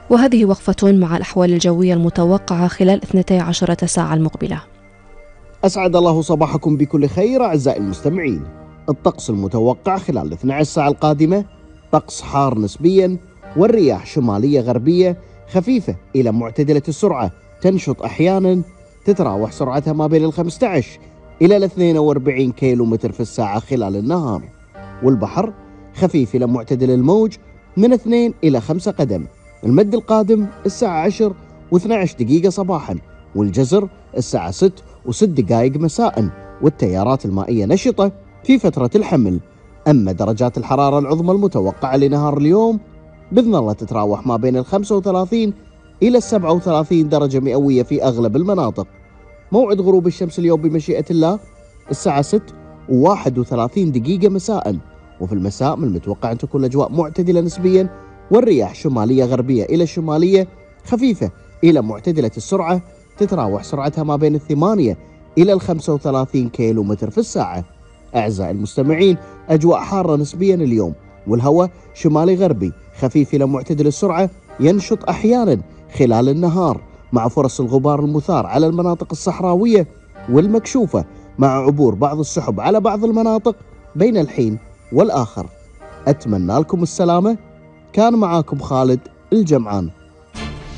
وهذه وقفة مع الأحوال الجوية المتوقعة خلال 12 ساعة المقبلة. أسعد الله صباحكم بكل خير أعزائي المستمعين. الطقس المتوقع خلال 12 ساعة القادمة: طقس حار نسبيا، والرياح شمالية غربية خفيفة إلى معتدلة السرعة، تنشط أحيانا، تتراوح سرعتها ما بين 15 إلى 42 كيلومتر في الساعة خلال النهار. والبحر خفيف إلى معتدل الموج من 2 إلى 5 قدم. المد القادم الساعة 10 و12 دقيقة صباحا، والجزر الساعة 6 و6 دقائق مساء، والتيارات المائية نشطة في فترة الحمل. أما درجات الحرارة العظمى المتوقعة لنهار اليوم بإذن الله تتراوح ما بين 35 إلى 37 درجة مئوية في أغلب المناطق. موعد غروب الشمس اليوم بمشيئة الله الساعة 6 و31 دقيقة مساء. وفي المساء من المتوقع أن تكون الأجواء معتدلة نسبيا، والرياح شمالية غربية إلى شمالية خفيفة إلى معتدلة السرعة، تتراوح سرعتها ما بين 8 إلى 35 كيلومتر في الساعة. أعزائي المستمعين، أجواء حارة نسبيا اليوم، والهواء شمالي غربي خفيف إلى معتدل السرعة، ينشط أحيانا خلال النهار، مع فرص الغبار المثار على المناطق الصحراوية والمكشوفة، مع عبور بعض السحب على بعض المناطق بين الحين والآخر. أتمنى لكم السلامة. كان معاكم خالد الجمعان.